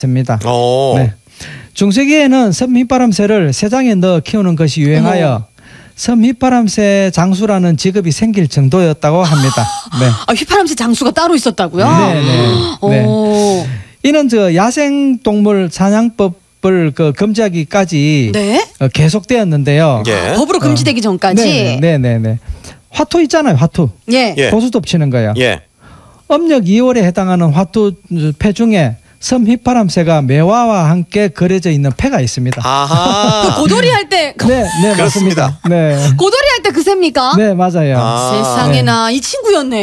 됩니다. 오. 네. 중세기에는 섬-휘파람새를 새장에 넣어 키우는 것이 유행하여 섬-휘파람새 장수라는 직업이 생길 정도였다고 합니다. 네. 아, 휘파람새 장수가 따로 있었다고요? 네. 이는 야생 동물 사냥법을 금지하기까지 네? 계속되었는데요. 예. 법으로 금지되기 전까지. 네네네. 화투 있잖아요, 화투. 예. 예. 고수톱 치는 거예요. 예. 음력 2월에 해당하는 화투 패 중에 섬 휘파람새가 매화와 함께 그려져 있는 패가 있습니다. 아하. 그 고돌이 할 때 네, 그렇습니다. 맞습니다. 네, 고돌이 할 때 그 새입니까? 네 맞아요. 세상에나 이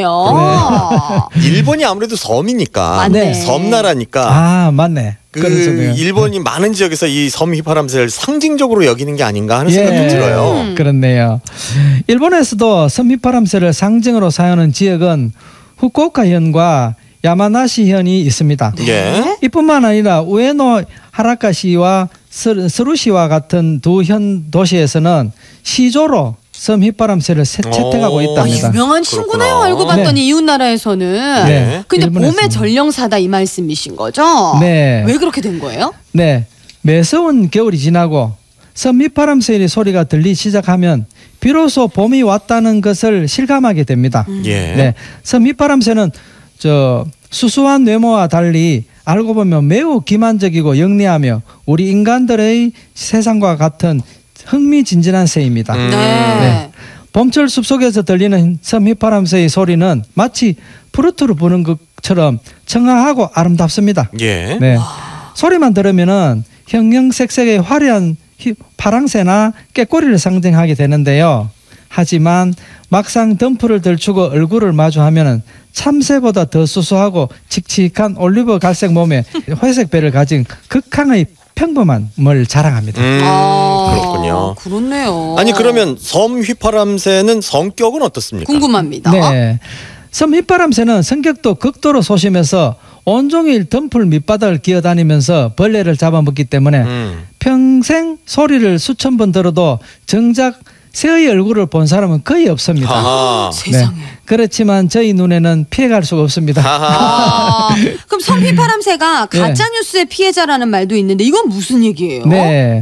친구였네요. 일본이 아무래도 섬이니까, 맞네. 섬나라니까. 아 맞네. 그 그렇죠. 일본이 많은 지역에서 이 섬 휘파람새를 상징적으로 여기는 게 아닌가 하는 생각이 들어요. 그렇네요. 일본에서도 섬 휘파람새를 상징으로 사용하는 지역은 후쿠오카현과 야마나시현이 있습니다. 예. 이뿐만 아니라 우에노 하라카시와 스루시와 같은 두 현 도시에서는 시조로 섬 휘파람새를 채택하고 있답니다. 유명한 친구네요. 그렇구나. 알고 봤더니 이웃 나라에서는. 네. 근데 일본에서는. 봄의 전령사다 이 말씀이신 거죠? 네. 왜 그렇게 된 거예요? 네, 매서운 겨울이 지나고 섬 휘파람새의 소리가 들리기 시작하면 비로소 봄이 왔다는 것을 실감하게 됩니다. 예. 네, 섬 휘파람새는 수수한 외모와 달리 알고 보면 매우 기만적이고 영리하며 우리 인간들의 세상과 같은 흥미진진한 새입니다. 네. 봄철 숲속에서 들리는 섬 휘파람새의 소리는 마치 프루트를 부는 것처럼 청아하고 아름답습니다. 예. 네. 소리만 들으면은 형형색색의 화려한 파랑새나 깨꼬리를 상징하게 되는데요. 하지만 막상 덤프를 들추고 얼굴을 마주하면은 참새보다 더 수수하고 칙칙한 올리브 갈색 몸에 회색 배를 가진 극강의 평범함을 자랑합니다. 그렇군요. 그렇네요. 아니 그러면 섬 휘파람새는 성격은 어떻습니까? 궁금합니다. 네. 섬 휘파람새는 성격도 극도로 소심해서 온종일 덤풀 밑바닥을 기어다니면서 벌레를 잡아먹기 때문에 평생 소리를 수천 번 들어도 정작 새의 얼굴을 본 사람은 거의 없습니다. 아하. 세상에. 그렇지만 저희 눈에는 피해갈 수가 없습니다. 그럼 섬 휘파람새가 가짜 뉴스의 피해자라는 말도 있는데 이건 무슨 얘기예요? 네.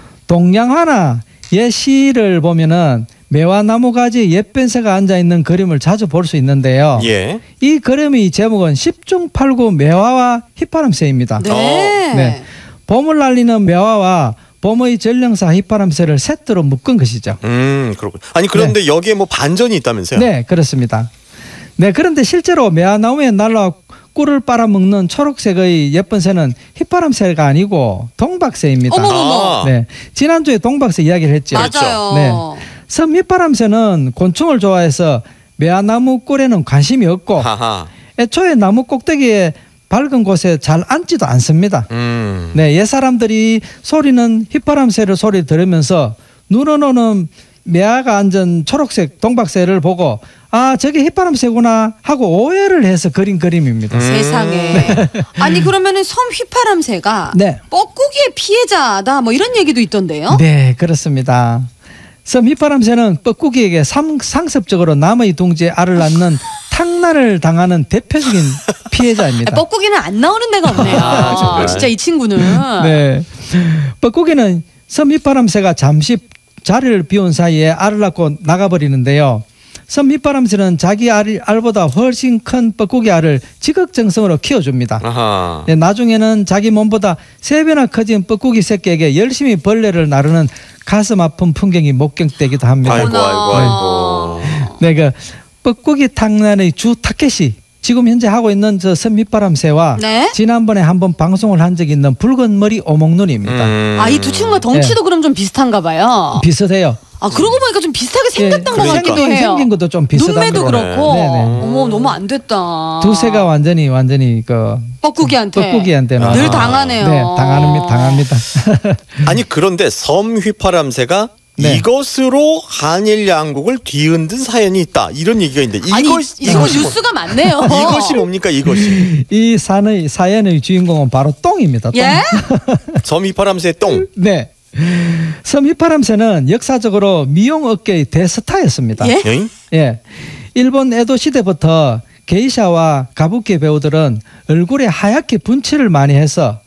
동양화나 예시를 보면은 매화나무 가지에 옛변새가 앉아있는 그림을 자주 볼 수 있는데요. 예. 이 그림의 제목은 10중 8구 매화와 휘파람새입니다. 네. 봄을 날리는 매화와 봄의 전령사 휘파람새를 세트로 묶은 것이죠. 그렇군. 아니 그런데 여기에 뭐 반전이 있다면서요? 네, 그렇습니다. 네, 그런데 실제로 매화나무에 날라 꿀을 빨아먹는 초록색의 예쁜 새는 휘파람새가 아니고 동박새입니다. 어머머머. 네, 지난주에 동박새 이야기를 했죠. 맞아요. 네. 섬 휘파람새는 곤충을 좋아해서 매화나무 꿀에는 관심이 없고 애초에 나무 꼭대기에 밝은 곳에 잘 앉지도 않습니다. 네, 옛사람들이 소리는 휘파람새를 소리 들으면서 눈은 오는 매화가 앉은 초록색 동박새를 보고 아 저게 휘파람새구나 하고 오해를 해서 그린 그림입니다. 세상에. 아니 그러면은 섬 휘파람새가 네. 뻐꾸기의 피해자다 뭐 이런 얘기도 있던데요? 네, 그렇습니다. 섬 휘파람새는 뻐꾸기에게 상습적으로 남의 둥지에 알을 낳는 탕란을 당하는 대표적인 피해자입니다. 뻐꾸기는 안 나오는 데가 없네요. 진짜 이 친구는. 네, 뻐꾸기는 섬 휘파람새가 잠시 자리를 비운 사이에 알을 낳고 나가버리는데요. 섬 휘파람새는 자기 알보다 훨씬 큰 뻐꾸기 알을 지극정성으로 키워줍니다. 네, 나중에는 자기 몸보다 3배나 커진 뻐꾸기 새끼에게 열심히 벌레를 나르는 가슴 아픈 풍경이 목격되기도 합니다. 아이고. 네, 그 뻐꾸기 탕란의 주 타켓이 지금 현재 하고 있는 저 섬 휘파람새와 네? 지난번에 한번 방송을 한 적이 있는 붉은 머리 오목눈입니다. 아, 이 두 친구가 덩치도 그럼 좀 비슷한가 봐요. 비슷해요. 아, 그러고 보니까 좀 비슷하게 생겼던 것 같기도 해요. 생긴 것도 좀 비슷한 눈매도 거로. 그렇고. 네네. 어머, 너무 안 됐다. 두 새가 완전히 그 뻐꾸기한테는 늘 당하네요. 네, 당합니다. 아니 그런데 섬 휘파람새가 이것으로 한일 양국을 뒤흔든 사연이 있다 이런 얘기가 있는데 이거 뉴스가 많네요. 이것이 뭡니까 이것이? 이 사연의 주인공은 바로 똥입니다. 똥. 예? 섬 휘파람새의 똥. 네. 섬 휘파람새는 역사적으로 미용 업계의 대스타였습니다. 예? 예. 일본 에도 시대부터 게이샤와 가부키 배우들은 얼굴에 하얗게 분칠을 많이 해서